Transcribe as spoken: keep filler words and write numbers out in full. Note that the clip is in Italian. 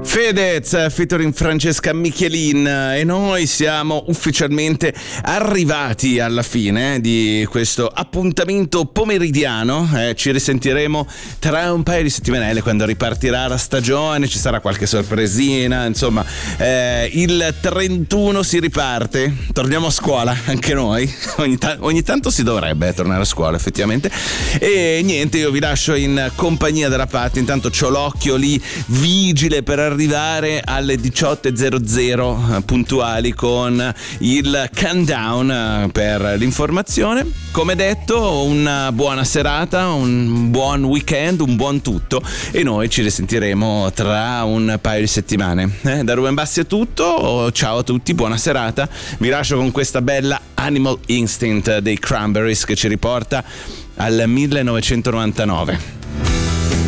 Fedez featuring Francesca Michelin, e noi siamo ufficialmente arrivati alla fine di questo appuntamento pomeridiano. Eh, ci risentiremo tra un paio di settimanelle quando ripartirà la stagione, ci sarà qualche sorpresina, insomma eh, il trentuno si riparte, torniamo a scuola anche noi, ogni, ta- ogni tanto si dovrebbe eh, tornare a scuola effettivamente. E niente, io vi lascio in compagnia della Patti, intanto c'ho l'occhio lì vigile per arrivare alle diciotto e zero zero puntuali con il countdown per l'informazione. Come detto, una buona serata, un buon weekend, un buon tutto, e noi ci risentiremo tra un paio di settimane. Eh, da Ruben Bassi è tutto, ciao a tutti, buona serata. Vi lascio con questa bella Animal Instinct dei Cranberries che ci riporta al millenovecentonovantanove.